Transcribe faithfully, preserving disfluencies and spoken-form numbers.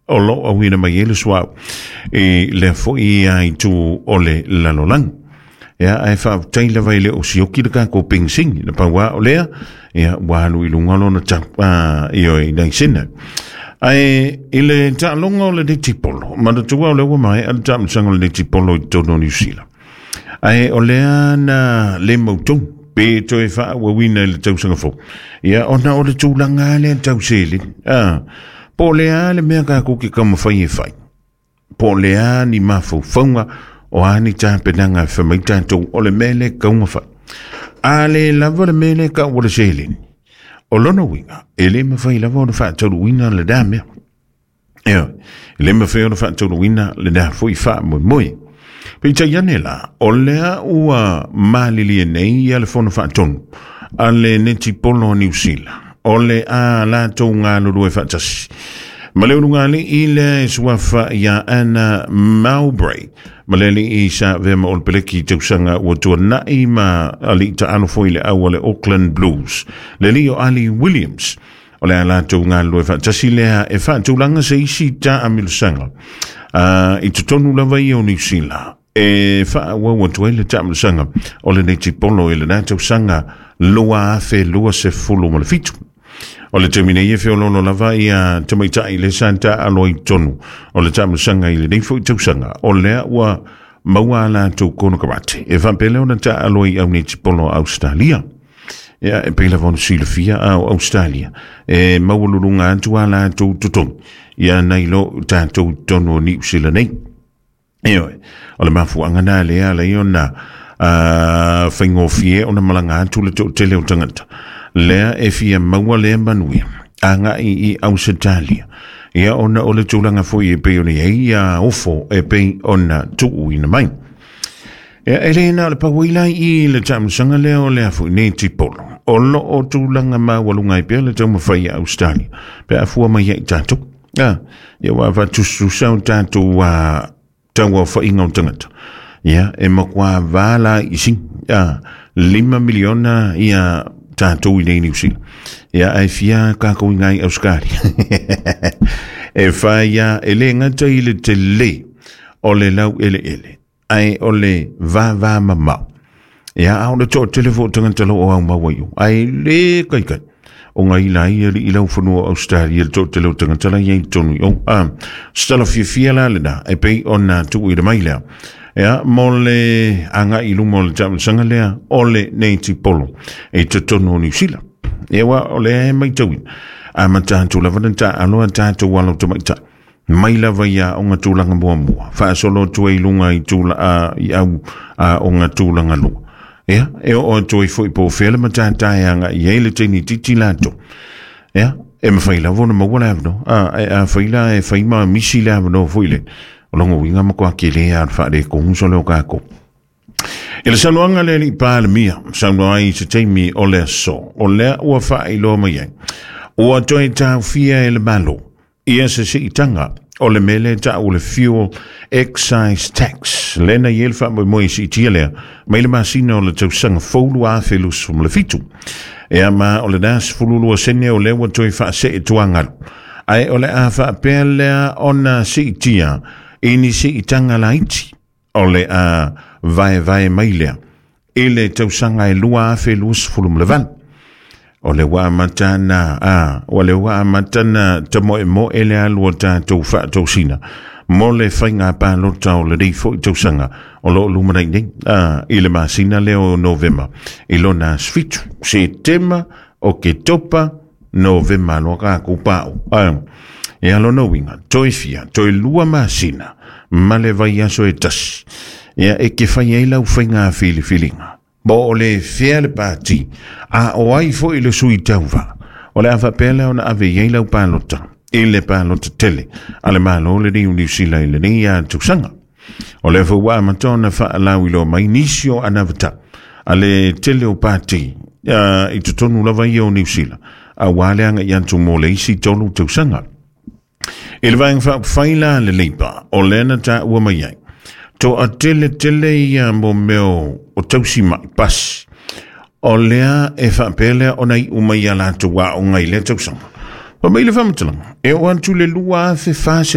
o lo a wina mai ele swa e le fo i ai tu ole la lolang ya ai fa taila vai le o sioki ka ko pingsing na pa wa ole ya wa lu ilunga lo na tapa io i dai sina ai ile ta longo le di tipolo ma tu wa le wa mai al tam sango le tipolo to no New Zealand ai ole na le mo tu pe to e fa wa wina le tau sanga fo ya ona o le tulanga le tau sele ah po le ale me ka ku ki kam fa ye fai po le ani ma fo fonga o ani ta penanga fa mai ta to o le mele ka un fa ale la vo le mele ka o le sele o lona winga ele me fa la vo fa to winga le dame e ele me fa fa to winga le da fo i fa mo mo Pita yanela, olea ua malili nei ale fono fatonu, ale neti polo New Zealand, ole a la tau ngā luru e fatasi. Maleu ngāli ile suafa ya Anna Mowbray, maleli i sa vema ol peleki tausanga ua tua nai ma ali ta anu foile au ale Auckland Blues, le lio Ali Williams, ole a la tau ngā luru e fatasi lea e fatulanga se isi ta amilusanga, uh, i tutonu lava i o New Zealand. E fa wa wa tuele tam sanga o le nei tipolo ele na tau sanga lua fe lua se fulu mo le fitu o le termine ye fe ono lava ia tamaita ile santa aloi tonu o le tam sanga ile nei fu tau sanga o le wa maua la tu kono kabate e fa pele ona ta aloi au nei tipolo Australia ya e pele von Silvia au Australia e maululunga tu ala tu tutong ya nailo ta tu tonu ni sila nei Eoi, o le mafuanga na lea le iona uh, whaingofie o na malanga atu le tau tele o tangata. Lea e fia maua lea manuia, anga i i Ausitalia. Ia ona o le tūlanga fwoi e pei o ni ei a ofo e pei ona tuu ina mai. Ia e leena le pawailai i le tamusanga lea o lea fwoi ne tipolo. O lo o tūlanga ma walunga i pia le tau mawhai a Australia. Pea fua mai ei tātou. Ia, ia wa vatusu sau tātou wa... tawa fa inga o tangata. Ia, e makwa vala isi, ia, lima miliona ia tātou i nei New Zealand. Ia, ai fia kako i ngai Auskari. E fa ia, e le ngata i le te le, o le lau ele ele. Ai, o le va va mamau. Ia, au le tō telefo tangata lo o au mawaio. Ai, le kai kai. O ngai lai i lau whanua Australia le tō te leo tangatala iei tonu o a stala fia fia la le da e pei o na tuku i le mai lea ea mo le anga i lumo le tamasanga lea o le neiti polo e te tonu o New Zealand e wa o le e mai tauin a ma tātou la vananta aloa tātou walo te mai ta mai la vaia o ngā tūlanga mua mua wha solo tu e lunga i tūla a i au a o ngā tūlanga lua Ia, e o toi foi po fele ma tātai anga i eile tini titi lato. Ia, e ma whaila vona ma wala avno. A, a whaila e whaima misi la avno foile. O longo winga ma kua ke lea ar whaare ko hunso leo kako. E le sanuanga le li pāle mia, sanua ai se teimi o lea so. O lea ua whae loa mai ai. Ua toi tau fia e le malo. Ia se se itanga. O le mele ta o le fuel excise tax. Lena i elfa mo mo isi tia lea. Mai le masina o le tau sanga folu a felus from le fitu. Ea ma o le nas fululu a sene o lewa toi fa se e tuangaru. Ai o le a fa pelea ona si tia. Ini si itanga la iti. O le a vai vai mai lea. E le tau sanga e lua a felus fulum le van. O le wa matana a o le wa matana te mo mo ele alu ta to fa to sina mo le fainga pa lo ta o le dei fo to sanga o lo lu mai ni a ile masina le o november ilo na switch se tema o ke topa november lo ka ku pa a e alo no winga toi fia toi lua masina male vai aso etas e e ke fai ela u fainga fili filinga Bo le fiel parti a o ai fo i le sui tauva. O le afa pele ona ave yei lau palota. I le palota tele. Ale malo le ni unisila i le ni a tuksanga. O le fo wa matona fa alau ilo mai nisio anavata. Ale tele o parti uh, i tutonu lava i o nisila. A wale anga yantu mo le isi tonu tuksanga. I le vang fa faila le leipa. O lena ta ua mai ai. To a tele tele ia mo meo o tausi mai pas. O lea e whapelea o nei umai ala tu wa o ngai le tausanga. Pa mai le whamatala. E o antu le lua fe fase